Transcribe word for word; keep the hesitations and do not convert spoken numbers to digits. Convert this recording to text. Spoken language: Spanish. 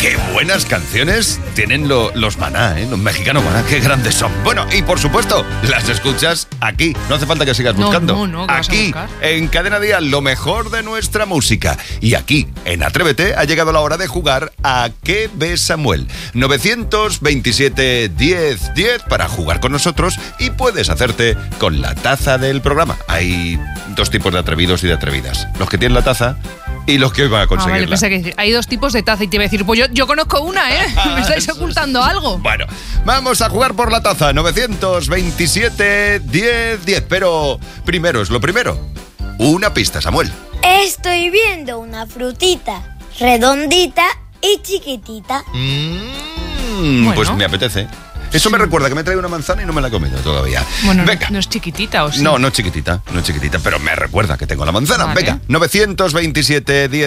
Qué buenas canciones tienen lo, los Maná, ¿eh? Los mexicanos Maná, qué grandes son. Bueno, y por supuesto, las escuchas aquí. No hace falta que sigas no, buscando. No, no, ¿qué aquí, vas a buscar? en Cadena Día, lo mejor de nuestra música. Y aquí, en Atrévete, ha llegado la hora de jugar a ¿Qué ves, Samuel? novecientos veintisiete diez diez para jugar con nosotros y puedes hacerte con la taza del programa. Hay dos tipos de atrevidos y de atrevidas. Los que tienen la taza y los que van a conseguirla. Ah, vale, pensé que hay dos tipos de taza y te iba a decir, pues yo, yo conozco una, ¿eh? ¿Me estáis ocultando algo? Bueno, vamos a jugar por la taza, novecientos veintisiete diez diez. Pero primero es lo primero. Una pista, Samuel. Estoy viendo una frutita redondita y chiquitita. Mm, Bueno. Pues me apetece. Eso me recuerda que me trae una manzana y no me la he comido todavía. Bueno, no, Venga. no es chiquitita, ¿o sí? No, no es chiquitita, no es chiquitita, pero me recuerda que tengo la manzana. Vale. Venga, novecientos veintisiete diez